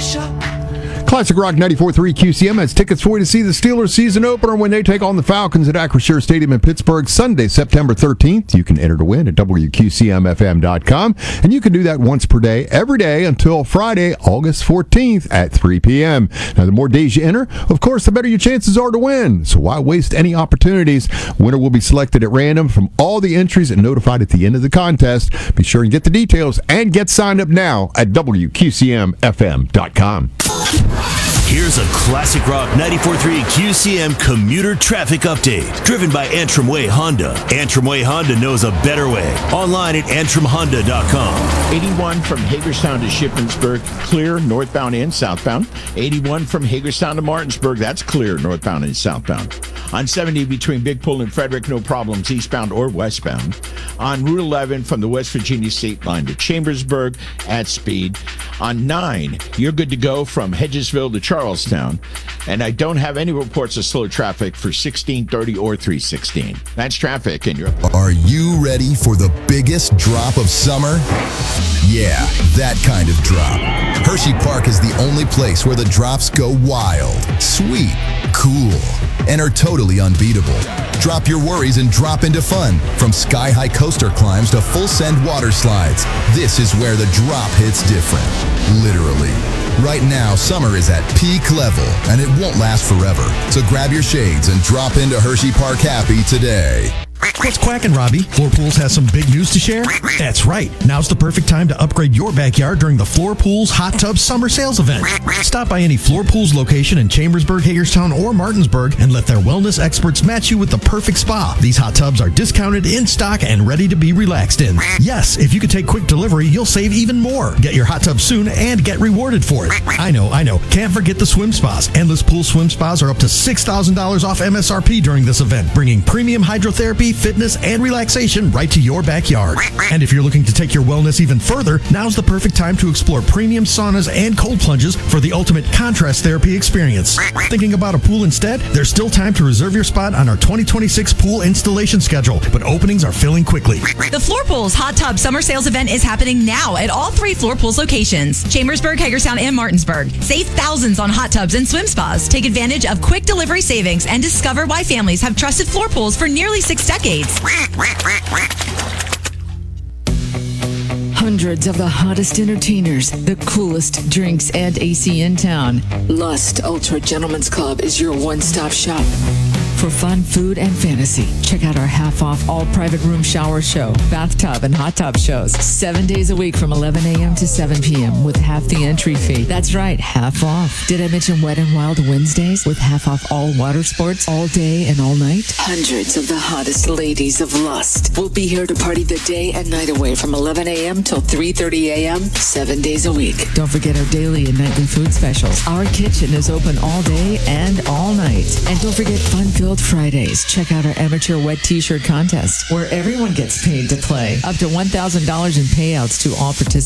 Classic Rock 94.3 QCM has tickets for you to see the Steelers season opener when they take on the Falcons at Acrisure Stadium in Pittsburgh Sunday, September 13th. You can enter to win at WQCMFM.com, and you can do that once per day, every day until Friday, August 14th at 3 p.m. Now, the more days you enter, of course, the better your chances are to win. So why waste any opportunities? Winner will be selected at random from all the entries and notified at the end of the contest. Be sure and get the details and get signed up now at WQCMFM.com. Here's a Classic Rock 94.3 QCM commuter traffic update, driven by Antrim Way Honda. Antrim Way Honda knows a better way. Online at AntrimHonda.com. 81 from Hagerstown to Shippensburg, clear northbound and southbound. 81 from Hagerstown to Martinsburg, that's clear northbound and southbound. On 70 between Big Pool and Frederick, no problems eastbound or westbound. On Route 11 from the West Virginia state line to Chambersburg at speed. On 9, you're good to go from Hedgesville to Charlestown. And I don't have any reports of slow traffic for 1630 or 316. That's traffic in your... Are you ready for the biggest drop of summer? Yeah, that kind of drop. Hershey Park is the only place where the drops go wild, sweet, cool, and are totally unbeatable. Drop your worries and drop into fun. From sky-high coaster climbs to full-send water slides, this is where the drop hits different. Literally. Right now, summer is at peak level, and it won't last forever. So grab your shades and drop into Hershey Park Happy today. What's quacking, Robbie? Floor Pools has some big news to share? That's right. Now's the perfect time to upgrade your backyard during the Floor Pools Hot Tub Summer Sales event. Stop by any Floor Pools location in Chambersburg, Hagerstown, or Martinsburg and let their wellness experts match you with the perfect spa. These hot tubs are discounted, in stock, and ready to be relaxed in. Yes, if you could take quick delivery, you'll save even more. Get your hot tub soon and get rewarded for it. I know. Can't forget the swim spas. Endless Pool swim spas are up to $6,000 off MSRP during this event, bringing premium hydrotherapy, fitness, and relaxation right to your backyard. And if you're looking to take your wellness even further, now's the perfect time to explore premium saunas and cold plunges for the ultimate contrast therapy experience. Thinking about a pool instead? There's still time to reserve your spot on our 2026 pool installation schedule, but openings are filling quickly. The Floor Pools Hot Tub Summer Sales event is happening now at all 3 Floor Pools locations, Chambersburg, Hagerstown, and Martinsburg. Save thousands on hot tubs and swim spas. Take advantage of quick delivery savings and discover why families have trusted Floor Pools for nearly 6 decades. Hundreds of the hottest entertainers, the coolest drinks, and AC in town. Lust Ultra Gentlemen's Club is your one-stop shop for fun, food, and fantasy. Check out our half-off all-private room shower show, bathtub, and hot tub shows. 7 days a week from 11 a.m. to 7 p.m. with half the entry fee. That's right, half off. Did I mention Wet and Wild Wednesdays with half off all water sports all day and all night? Hundreds of the hottest ladies of Lust will be here to party the day and night away from 11 a.m. till 3:30 a.m. 7 days a week. Don't forget our daily and nightly food specials. Our kitchen is open all day and all night. And don't forget fun-filled Fridays. Check out our amateur wet t-shirt contest where everyone gets paid to play. Up to $1,000 in payouts to all participants.